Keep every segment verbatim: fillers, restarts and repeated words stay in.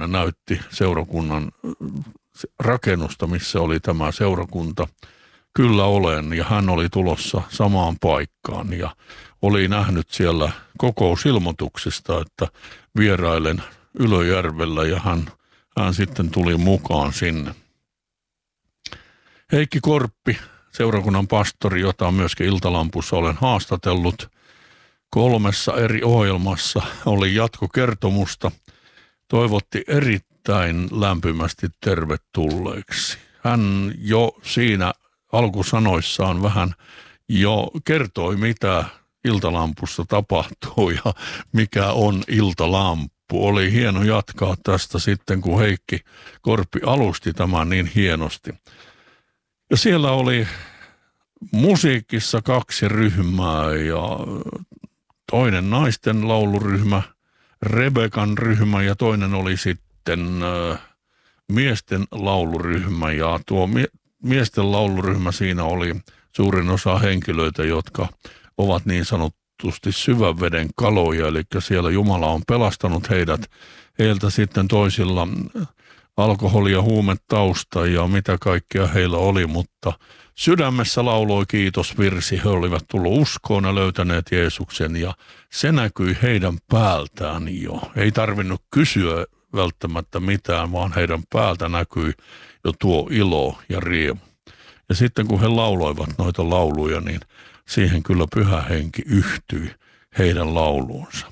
ne näytti seurakunnan rakennusta, missä oli tämä seurakunta. Kyllä olen, ja hän oli tulossa samaan paikkaan ja oli nähnyt siellä kokousilmoituksista, että vierailen Ylöjärvellä, ja hän, hän sitten tuli mukaan sinne. Heikki Korppi, seurakunnan pastori, jota myöskin Iltalampussa olen haastatellut kolmessa eri ohjelmassa, oli jatkokertomusta, toivotti erittäin lämpimästi tervetulleeksi. Hän jo siinä alkusanoissaan vähän jo kertoi, mitä Iltalampussa tapahtuu ja mikä on Iltalampu. Oli hieno jatkaa tästä sitten, kun Heikki Korppi alusti tämän niin hienosti. Ja siellä oli musiikissa kaksi ryhmää, ja toinen naisten lauluryhmä, Rebekan ryhmä, ja toinen oli sitten äh, miesten lauluryhmä. Ja tuo mie- miesten lauluryhmä, siinä oli suurin osa henkilöitä, jotka ovat niin sanottusti syvän veden kaloja, eli siellä Jumala on pelastanut heidät. Heiltä sitten toisilla alkoholi- ja huumetausta ja mitä kaikkea heillä oli, mutta sydämessä lauloi kiitosvirsi. He olivat tullut uskoon ja löytäneet Jeesuksen, ja se näkyi heidän päältään jo. Ei tarvinnut kysyä välttämättä mitään, vaan heidän päältä näkyi jo tuo ilo ja riemu. Ja sitten kun he lauloivat noita lauluja, niin siihen kyllä Pyhä Henki yhtyi heidän lauluunsa.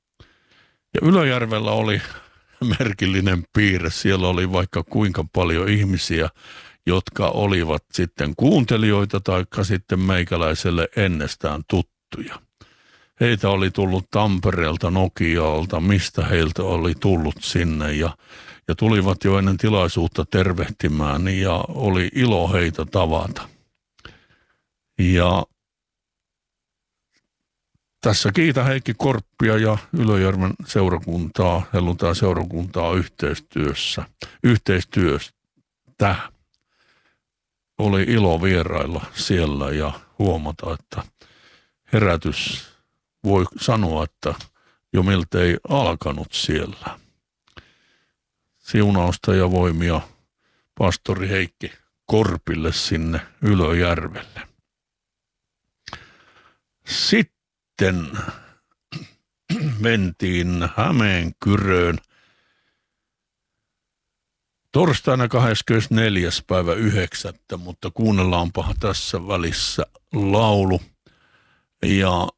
Ja Ylöjärvellä oli merkillinen piirre. Siellä oli vaikka kuinka paljon ihmisiä, jotka olivat sitten kuuntelijoita tai sitten meikäläiselle ennestään tuttuja. Heitä oli tullut Tampereelta, Nokialta, mistä heiltä oli tullut sinne, ja, ja tulivat jo ennen tilaisuutta tervehtimään, ja oli ilo heitä tavata. Ja tässä kiitä Heikki Korppia ja Ylöjärven seurakuntaa, helluntai-seurakuntaa yhteistyössä, yhteistyöstä. Oli ilo vierailla siellä ja huomata, että herätys, voi sanoa, että jo miltei alkanut siellä. Siunausta ja voimia pastori Heikki Korpille sinne Ylöjärvelle. Sitten mentiin Hämeenkyröön torstaina kahdeskymmenesneljäs päivä yhdeksättä, mutta kuunnellaanpa tässä välissä laulu. Ja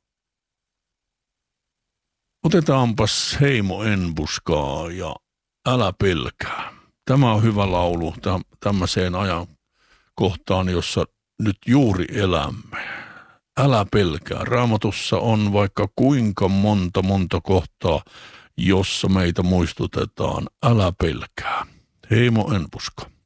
otetaanpas Heimo Enbuskaa ja Älä pelkää. Tämä on hyvä laulu tämmöiseen ajan kohtaan, jossa nyt juuri elämme. Älä pelkää. Raamatussa on vaikka kuinka monta monta kohtaa, jossa meitä muistutetaan. Älä pelkää. Heimo Enbuska.